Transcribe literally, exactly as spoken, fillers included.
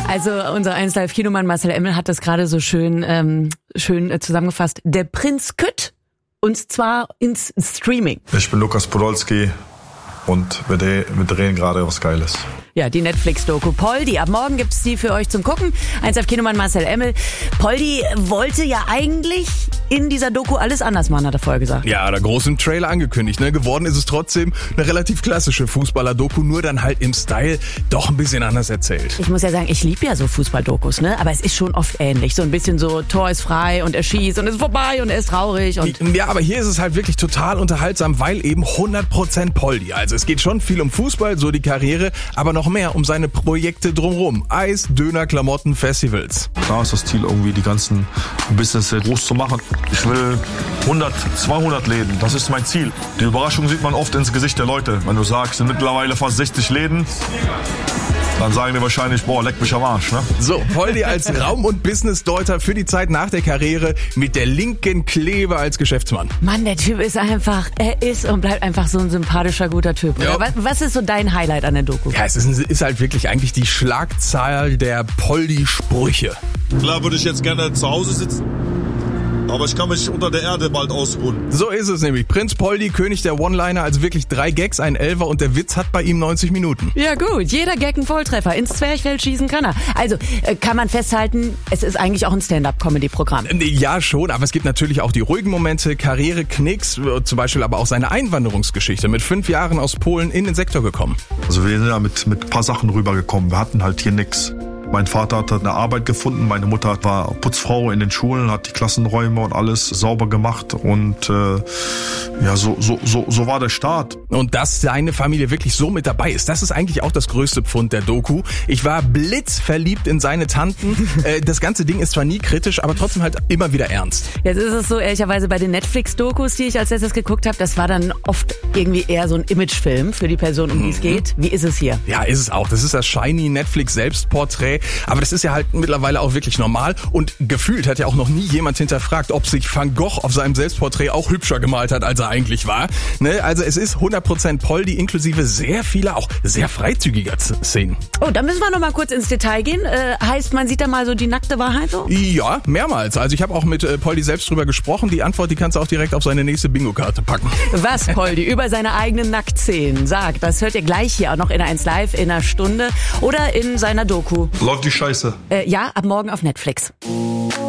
Also unser eins Live Kinomann Marcel Emmel hat das gerade so schön ähm, schön äh, zusammengefasst. Der Prinz Kütt, und zwar ins Streaming. Ich bin Lukas Podolski und wir, dreh, wir drehen gerade was Geiles. Ja, die Netflix-Doku Poldi. Ab morgen gibt's die für euch zum Gucken. eins Live Kinomann Marcel Emmel. Poldi wollte ja eigentlich in dieser Doku alles anders machen, hat er vorher gesagt. Ja, der großen Trailer angekündigt. Ne? Geworden ist es trotzdem eine relativ klassische Fußballer-Doku, nur dann halt im Style doch ein bisschen anders erzählt. Ich muss ja sagen, ich liebe ja so Fußball-Dokus, ne? Aber es ist schon oft ähnlich. So ein bisschen so, Tor ist frei und er schießt und ist vorbei und er ist traurig. Und ja, aber hier ist es halt wirklich total unterhaltsam, weil eben hundert Prozent Poldi. Also es geht schon viel um Fußball, so die Karriere, aber noch mehr um seine Projekte drumherum. Eis, Döner, Klamotten, Festivals. Klar ist das Ziel, irgendwie die ganzen Business groß zu machen. Ich will hundert, zweihundert Läden, das ist mein Ziel. Die Überraschung sieht man oft ins Gesicht der Leute. Wenn du sagst, es sind mittlerweile fast sechzig Läden, dann sagen die wahrscheinlich, boah, leck mich am Arsch, ne? So, Poldi als Raum- und Business-Deuter für die Zeit nach der Karriere mit der linken Klebe als Geschäftsmann. Mann, der Typ ist einfach, er ist und bleibt einfach so ein sympathischer, guter Typ. Ja. Was, was ist so dein Highlight an der Doku? Ja, es ist, ist halt wirklich eigentlich die Schlagzahl der Poldi-Sprüche. Klar würde ich jetzt gerne zu Hause sitzen, aber ich kann mich unter der Erde bald ausruhen. So ist es nämlich. Prinz Poldi, König der One-Liner, also wirklich drei Gags, ein Elfer und der Witz hat bei ihm neunzig Minuten. Ja gut, jeder Gag ein Volltreffer. Ins Zwerchfell schießen kann er. Also äh, kann man festhalten, es ist eigentlich auch ein Stand-up-Comedy-Programm. Ja schon, aber es gibt natürlich auch die ruhigen Momente, Karriere-Knicks, zum Beispiel aber auch seine Einwanderungsgeschichte. Mit fünf Jahren aus Polen in den Sektor gekommen. Also wir sind ja mit, mit ein paar Sachen rübergekommen. Wir hatten halt hier nix. Mein Vater hat eine Arbeit gefunden, meine Mutter war Putzfrau in den Schulen, hat die Klassenräume und alles sauber gemacht und äh, ja, so, so, so, so war der Start. Und dass seine Familie wirklich so mit dabei ist, das ist eigentlich auch das größte Pfund der Doku. Ich war blitzverliebt in seine Tanten. Das ganze Ding ist zwar nie kritisch, aber trotzdem halt immer wieder ernst. Jetzt ist es so, ehrlicherweise bei den Netflix-Dokus, die ich als letztes geguckt habe, das war dann oft irgendwie eher so ein Imagefilm für die Person, um die es geht. Wie ist es hier? Ja, ist es auch. Das ist das shiny Netflix-Selbstporträt. Aber das ist ja halt mittlerweile auch wirklich normal. Und gefühlt hat ja auch noch nie jemand hinterfragt, ob sich Van Gogh auf seinem Selbstporträt auch hübscher gemalt hat, als er eigentlich war. Ne? Also es ist hundert Prozent Poldi, inklusive sehr vieler, auch sehr freizügiger Szenen. Oh, da müssen wir noch mal kurz ins Detail gehen. Äh, heißt, man sieht da mal so die nackte Wahrheit so? Ja, mehrmals. Also ich habe auch mit äh, Poldi selbst drüber gesprochen. Die Antwort, die kannst du auch direkt auf seine nächste Bingo-Karte packen. Was Poldi über seine eigenen Nacktszenen sagt, das hört ihr gleich hier auch noch in der eins Live in einer Stunde oder in seiner Doku. Läuft die Scheiße. Äh, ja, ab morgen auf Netflix.